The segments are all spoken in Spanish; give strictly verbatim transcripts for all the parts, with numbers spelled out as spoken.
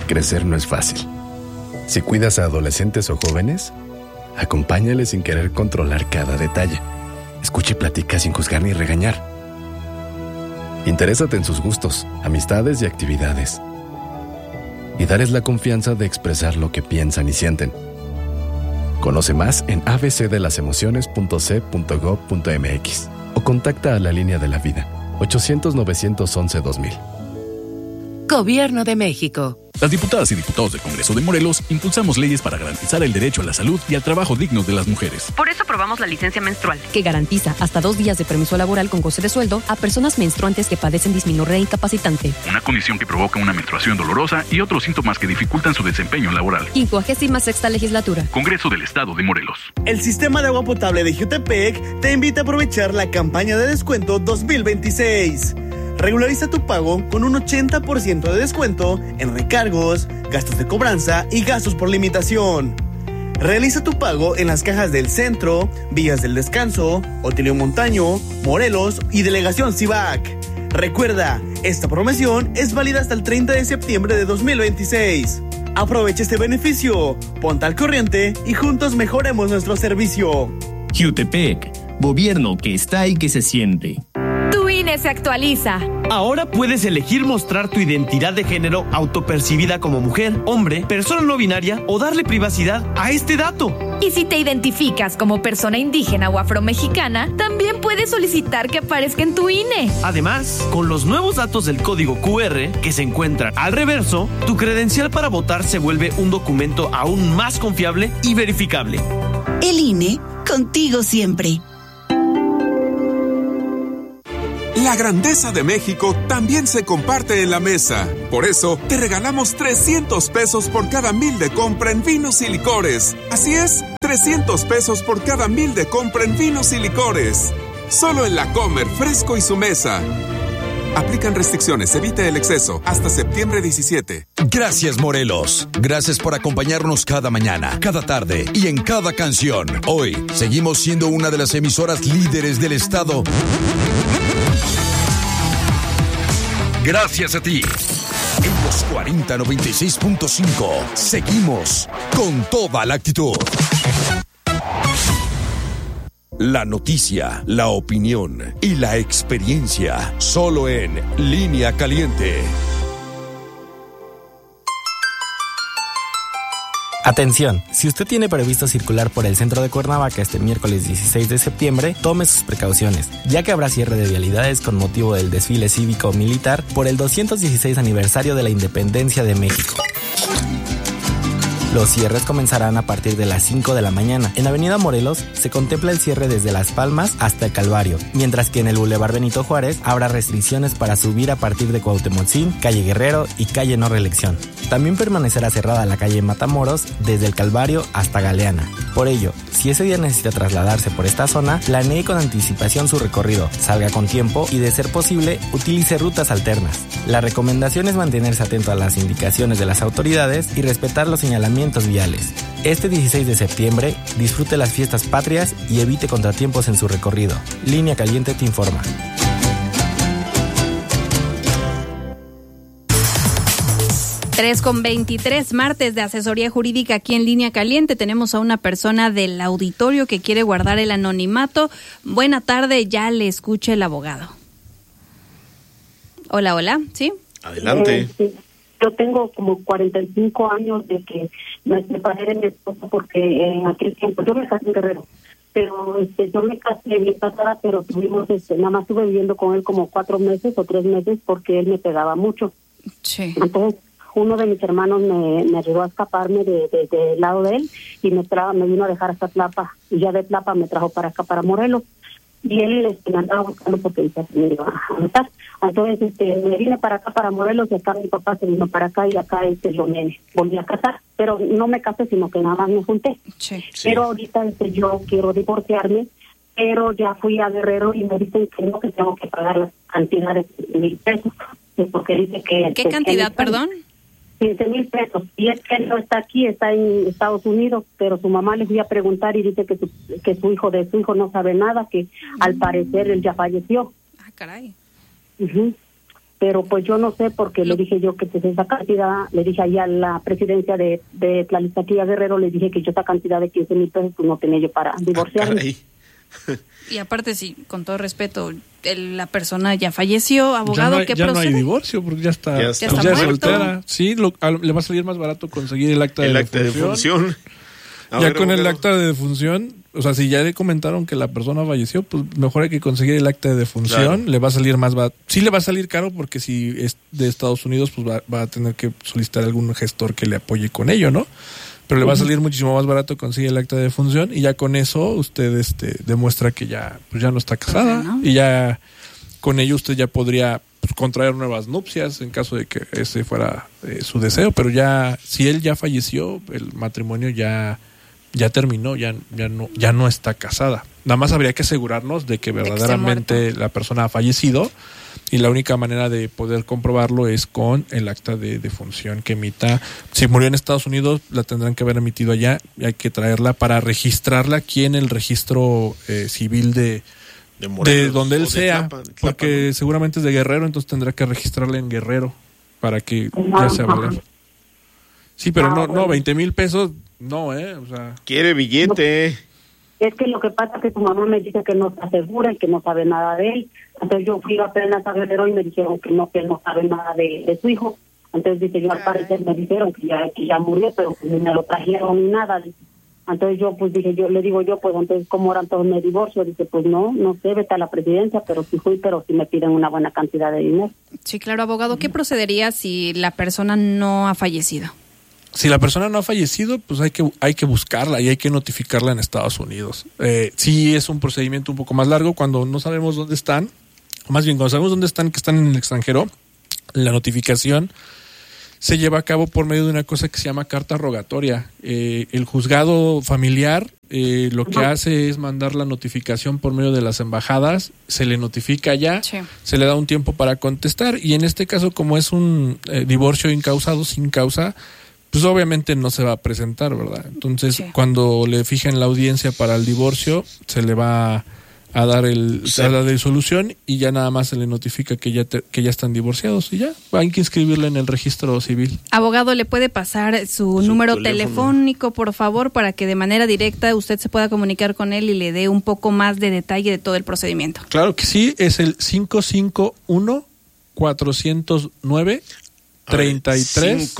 Crecer no es fácil. Si cuidas a adolescentes o jóvenes, acompáñales sin querer controlar cada detalle. Escucha y platica sin juzgar ni regañar. Interésate en sus gustos, amistades y actividades. Y darles la confianza de expresar lo que piensan y sienten. Conoce más en a b c de las emociones punto c punto gov punto m x o contacta a la Línea de la Vida, ochocientos, novecientos once, dos mil. Gobierno de México. Las diputadas y diputados del Congreso de Morelos impulsamos leyes para garantizar el derecho a la salud y al trabajo digno de las mujeres. Por eso aprobamos la licencia menstrual, que garantiza hasta dos días de permiso laboral con goce de sueldo a personas menstruantes que padecen disminurea incapacitante. Una condición que provoca una menstruación dolorosa y otros síntomas que dificultan su desempeño laboral. quincuagésima sexta legislatura. Congreso del Estado de Morelos. El Sistema de Agua Potable de Jutepec te invita a aprovechar la campaña de descuento dos mil veintiséis. Regulariza tu pago con un ochenta por ciento de descuento en recargos, gastos de cobranza y gastos por limitación. Realiza tu pago en las cajas del Centro, Villas del Descanso, Otilio Montaño, Morelos y Delegación Cibac. Recuerda, esta promoción es válida hasta el treinta de septiembre de dos mil veintiséis. Aprovecha este beneficio, ponte al corriente y juntos mejoremos nuestro servicio. Jutepec, gobierno que está y que se siente. Tu I N E se actualiza. Ahora puedes elegir mostrar tu identidad de género autopercibida como mujer, hombre, persona no binaria o darle privacidad a este dato. Y si te identificas como persona indígena o afromexicana, también puedes solicitar que aparezca en tu I N E. Además, con los nuevos datos del código cu erre que se encuentran al reverso, tu credencial para votar se vuelve un documento aún más confiable y verificable. El I N E, contigo siempre. La grandeza de México también se comparte en la mesa. Por eso, te regalamos trescientos pesos por cada mil de compra en vinos y licores. Así es, trescientos pesos por cada mil de compra en vinos y licores. Solo en La Comer, Fresco y Su Mesa. Aplican restricciones, evite el exceso. Hasta septiembre diecisiete. Gracias, Morelos. Gracias por acompañarnos cada mañana, cada tarde y en cada canción. Hoy, seguimos siendo una de las emisoras líderes del estado. Gracias a ti. En los cuarenta noventa y seis punto cinco, seguimos con toda la actitud. La noticia, la opinión y la experiencia, solo en Línea Caliente. Atención, si usted tiene previsto circular por el centro de Cuernavaca este miércoles dieciséis de septiembre, tome sus precauciones, ya que habrá cierre de vialidades con motivo del desfile cívico-militar por el doscientos dieciséis aniversario de la Independencia de México. Los cierres comenzarán a partir de las cinco de la mañana. En Avenida Morelos se contempla el cierre desde Las Palmas hasta el Calvario, mientras que en el Boulevard Benito Juárez habrá restricciones para subir a partir de Cuauhtémoc, Calle Guerrero y Calle No Reelección. También permanecerá cerrada la calle Matamoros desde el Calvario hasta Galeana. Por ello, si ese día necesita trasladarse por esta zona, planee con anticipación su recorrido, salga con tiempo y, de ser posible, utilice rutas alternas. La recomendación es mantenerse atento a las indicaciones de las autoridades y respetar los señalamientos viales. Este dieciséis de septiembre, disfrute las fiestas patrias y evite contratiempos en su recorrido. Línea Caliente te informa. tres con veintitrés, martes de asesoría jurídica aquí en Línea Caliente. Tenemos a una persona del auditorio que quiere guardar el anonimato. Buena tarde, ya le escucha el abogado. Hola, hola, ¿sí? Adelante. Eh, sí. Yo tengo como cuarenta y cinco años de que me separé de mi esposo porque en aquel tiempo, yo me casé en Guerrero, pero este, yo me casé bien casada, pero tuvimos, este, nada más estuve viviendo con él como cuatro meses o tres meses porque él me pegaba mucho. Sí. Entonces, uno de mis hermanos me, me ayudó a escaparme de, de, de del lado de él y me, tra me vino a dejar hasta Tlapa, y ya de Tlapa me trajo para acá, para Morelos. Y él este, me andaba buscando porque dice que me iba a matar. Entonces este, me vine para acá, para Morelos, y acá mi papá se vino para acá, y acá este, yo me volví a casar. Pero no me casé, sino que nada más me junté. Sí. Pero ahorita este, yo quiero divorciarme, pero ya fui a Guerrero y me dicen que no, que tengo que pagar la cantidad de mil pesos. Porque dice que... ¿Qué cantidad, perdón? quince mil pesos. Y es que él no está aquí, está en Estados Unidos, pero su mamá le fui a preguntar y dice que su, que su hijo de su hijo no sabe nada, que mm. al parecer él ya falleció. Ah, caray. Uh-huh. pero pues yo no sé, porque le dije yo que pues esa cantidad, le dije allá a la presidencia de, de Tlalistlaquilla Guerrero, le dije que yo esa cantidad de quince mil pesos pues no tenía yo para divorciarme. Y aparte, sí, con todo respeto, el, la persona ya falleció, abogado, ya no, ¿qué ya procede? no hay divorcio porque ya está, ya está, pues ya ya es soltera. Sí, lo, a, le va a salir más barato conseguir el acta, el de, acta defunción. de defunción. A Ya ver, con el abogado. acta de defunción, o sea, si ya le comentaron que la persona falleció, pues mejor hay que conseguir el acta de defunción. Claro. Le va a salir más barato. Sí le va a salir caro porque si es de Estados Unidos, pues va, va a tener que solicitar algún gestor que le apoye con ello, ¿no? Pero le va a salir muchísimo más barato conseguir el acta de defunción y ya con eso usted este demuestra que ya pues ya no está casada, ¿no? Y ya con ello usted ya podría pues, contraer nuevas nupcias en caso de que ese fuera eh, su deseo, pero ya si él ya falleció, el matrimonio ya ya terminó, ya ya no ya no está casada. Nada más habría que asegurarnos de que verdaderamente la persona ha fallecido. Y la única manera de poder comprobarlo es con el acta de defunción que emita. Si murió en Estados Unidos, la tendrán que haber emitido allá y hay que traerla para registrarla aquí en el registro eh, civil de, de, Morelos, de donde él de sea, Tlapa, Tlapa, porque ¿no? seguramente es de Guerrero, entonces tendrá que registrarla en Guerrero para que ya sea valer. Sí, pero no, no, veinte mil pesos, no, eh, o sea. Quiere billete. Es que lo que pasa es que su mamá me dice que no está segura y que no sabe nada de él. Entonces yo fui apenas a Guerrero y me dijeron que no, que él no sabe nada de, de su hijo. Entonces dice yo, al parecer me dijeron que ya que ya murió, pero pues ni me lo trajeron ni nada. Entonces yo pues dije, yo le digo yo, pues entonces ¿cómo eran todos mi divorcio? Dice, pues no, no sé, vete a la presidencia, pero sí fui, pero sí me piden una buena cantidad de dinero. Sí, claro, abogado, ¿qué procedería si la persona no ha fallecido? Si la persona no ha fallecido, pues hay que hay que buscarla y hay que notificarla en Estados Unidos. Eh, sí es un procedimiento un poco más largo cuando no sabemos dónde están, o más bien cuando sabemos dónde están, que están en el extranjero, la notificación se lleva a cabo por medio de una cosa que se llama carta rogatoria. Eh, el juzgado familiar eh, lo que hace es mandar la notificación por medio de las embajadas, se le notifica ya, sí. Se le da un tiempo para contestar y en este caso como es un eh, divorcio incausado, sin causa, pues obviamente no se va a presentar, ¿verdad? Entonces, sí. Cuando le fijen la audiencia para el divorcio, se le va a dar el sí. a la disolución y ya nada más se le notifica que ya te, que ya están divorciados y ya hay que inscribirle en el registro civil. Abogado, ¿le puede pasar su, su número teléfono. telefónico, por favor, para que de manera directa usted se pueda comunicar con él y le dé un poco más de detalle de todo el procedimiento? Claro que sí, es el cinco cinco uno, cuatro cero nueve, tres tres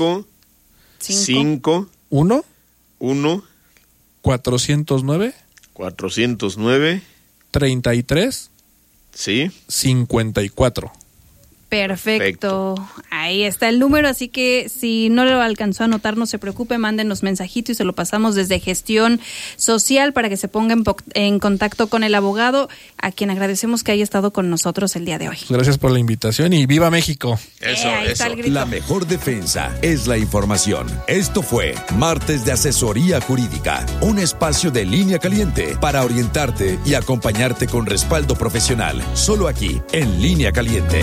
cinco uno uno cuatrocientos nueve cuatrocientos nueve treinta y tres sí cincuenta y cuatro. Perfecto. Perfecto. Ahí está el número, así que si no lo alcanzó a anotar, no se preocupe, mándenos mensajito y se lo pasamos desde Gestión Social para que se ponga en, en contacto con el abogado, a quien agradecemos que haya estado con nosotros el día de hoy. Gracias por la invitación y ¡viva México! Eso, eh, eso. La mejor defensa es la información. Esto fue Martes de Asesoría Jurídica, un espacio de Línea Caliente para orientarte y acompañarte con respaldo profesional, solo aquí en Línea Caliente.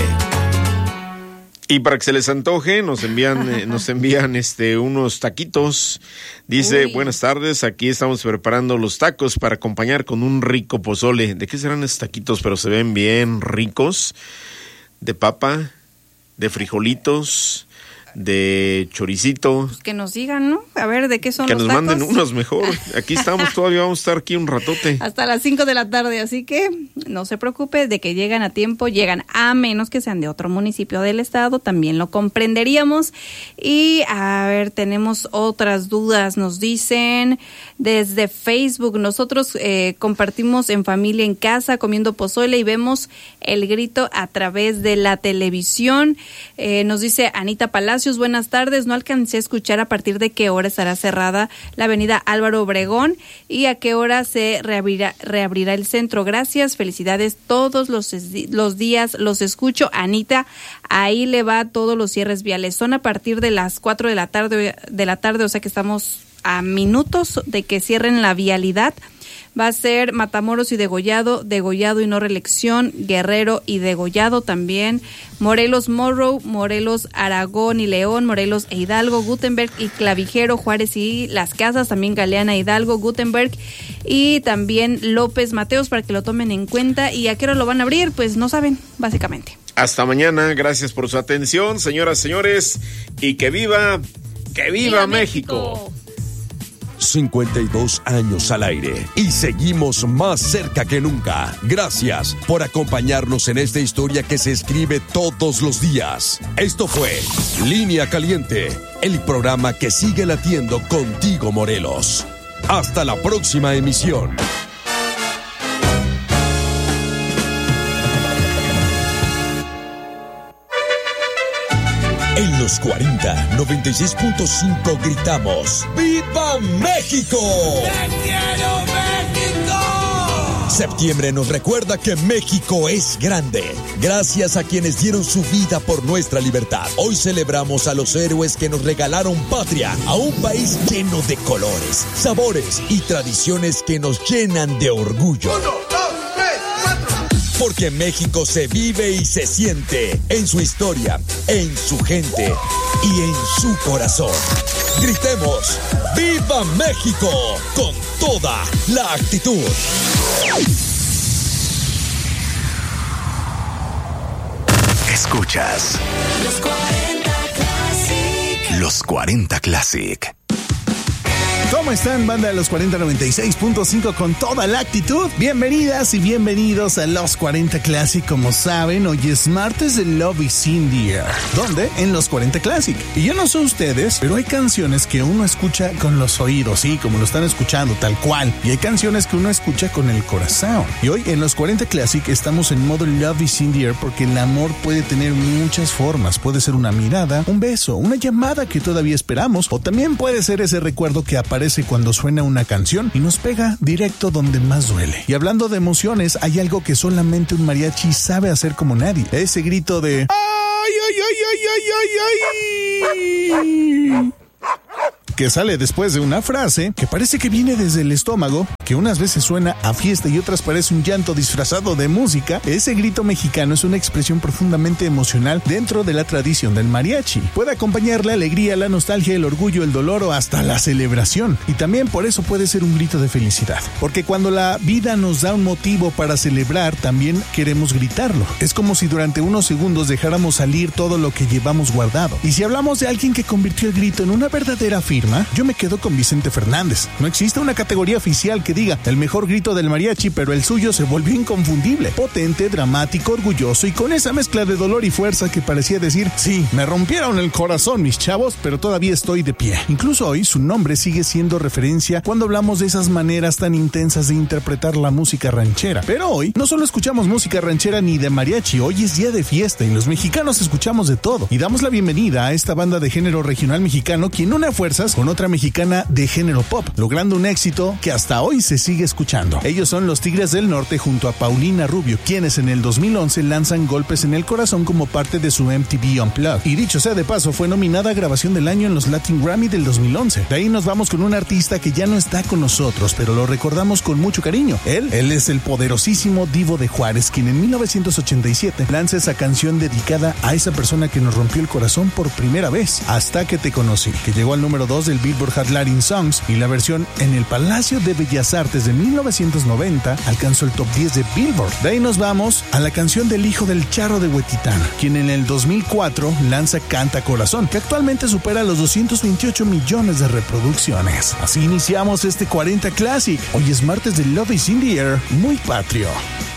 Y para que se les antoje, nos envían, eh, nos envían este unos taquitos. Dice, Uy. Buenas tardes, aquí estamos preparando los tacos para acompañar con un rico pozole. ¿De qué serán estos taquitos? Pero se ven bien ricos. De papa, de frijolitos, de choricito. Pues que nos digan, ¿no? A ver, ¿de qué son que los tacos? Que tacos? nos manden unos mejor. Aquí estamos, todavía vamos a estar aquí un ratote. Hasta las cinco de la tarde, así que no se preocupe de que llegan a tiempo, llegan a menos que sean de otro municipio del estado, también lo comprenderíamos. Y a ver, tenemos otras dudas, nos dicen desde Facebook, nosotros eh, compartimos en familia en casa comiendo pozole y vemos el grito a través de la televisión. Eh, nos dice Anita Palacios, buenas tardes, no alcancé a escuchar a partir de qué hora estará cerrada la avenida Álvaro Obregón y a qué hora se reabrirá, reabrirá el centro. Gracias, felicidades, todos los, los días los escucho. Anita, ahí le va todos los cierres viales, son a partir de las cuatro de la tarde, de la tarde, o sea que estamos a minutos de que cierren la vialidad. Va a ser Matamoros y Degollado, Degollado y no reelección, Guerrero y Degollado también, Morelos Morrow, Morelos Aragón y León, Morelos e Hidalgo, Gutenberg y Clavijero, Juárez y Las Casas, también Galeana, Hidalgo, Gutenberg y también López Mateos, para que lo tomen en cuenta. ¿Y a qué hora lo van a abrir? Pues no saben, básicamente. Hasta mañana, gracias por su atención, señoras, señores, y que viva, que viva, viva México. México. cincuenta y dos años al aire y seguimos más cerca que nunca. Gracias por acompañarnos en esta historia que se escribe todos los días. Esto fue Línea Caliente, el programa que sigue latiendo contigo, Morelos. Hasta la próxima emisión. En los cuarenta, noventa y seis punto cinco gritamos ¡Viva México! ¡Te quiero, México! Septiembre nos recuerda que México es grande. Gracias a quienes dieron su vida por nuestra libertad. Hoy celebramos a los héroes que nos regalaron patria, a un país lleno de colores, sabores y tradiciones que nos llenan de orgullo. Uno, dos, tres, cuatro. Porque México se vive y se siente en su historia, en su gente y en su corazón. Gritemos ¡Viva México! Con toda la actitud. Escuchas Los cuarenta Classic. Los cuarenta Classic. ¿Cómo están, banda de los cuarenta noventa y seis punto cinco con toda la actitud? Bienvenidas y bienvenidos a Los cuarenta Classic. Como saben, hoy es martes de Love is in the Air. ¿Dónde? En Los cuarenta Classic. Y yo no sé ustedes, pero hay canciones que uno escucha con los oídos, sí, como lo están escuchando, tal cual. Y hay canciones que uno escucha con el corazón. Y hoy en Los cuarenta Classic estamos en modo Love is in the Air porque el amor puede tener muchas formas. Puede ser una mirada, un beso, una llamada que todavía esperamos, o también puede ser ese recuerdo que aparece cuando suena una canción y nos pega directo donde más duele. Y hablando de emociones, hay algo que solamente un mariachi sabe hacer como nadie. Ese grito de ¡ay, ay, ay, ay, ay, ay, ay! Que sale después de una frase que parece que viene desde el estómago, que unas veces suena a fiesta y otras parece un llanto disfrazado de música. Ese grito mexicano es una expresión profundamente emocional dentro de la tradición del mariachi. Puede acompañar la alegría, la nostalgia, el orgullo, el dolor o hasta la celebración. Y también por eso puede ser un grito de felicidad. Porque cuando la vida nos da un motivo para celebrar, también queremos gritarlo. Es como si durante unos segundos dejáramos salir todo lo que llevamos guardado. Y si hablamos de alguien que convirtió el grito en una verdadera firma, yo me quedo con Vicente Fernández. No existe una categoría oficial que diga el mejor grito del mariachi, pero el suyo se volvió inconfundible, potente, dramático, orgulloso y con esa mezcla de dolor y fuerza que parecía decir, sí, me rompieron el corazón mis chavos, pero todavía estoy de pie. Incluso hoy su nombre sigue siendo referencia cuando hablamos de esas maneras tan intensas de interpretar la música ranchera. Pero hoy no solo escuchamos música ranchera ni de mariachi, hoy es día de fiesta y los mexicanos escuchamos de todo. Y damos la bienvenida a esta banda de género regional mexicano quien une fuerzas con otra mexicana de género pop, logrando un éxito que hasta hoy se sigue escuchando. Ellos son los Tigres del Norte junto a Paulina Rubio, quienes en el dos mil once lanzan Golpes en el Corazón como parte de su M T V Unplugged. Y dicho sea de paso, fue nominada a Grabación del Año en los Latin Grammy del dos mil once. De ahí nos vamos con un artista que ya no está con nosotros, pero lo recordamos con mucho cariño. Él, él es el poderosísimo Divo de Juárez, quien en mil novecientos ochenta y siete lanza esa canción dedicada a esa persona que nos rompió el corazón por primera vez, Hasta que te conocí, que llegó al número dos del Billboard Hot Latin Songs y la versión en el Palacio de Bellas Artes de mil novecientos noventa alcanzó el top diez de Billboard. De ahí nos vamos a la canción del hijo del Charro de Huetitán, quien en el dos mil cuatro lanza Canta Corazón, que actualmente supera los doscientos veintiocho millones de reproducciones. Así iniciamos este cuarenta Classic. Hoy es martes de Love is in the Air, muy patrio.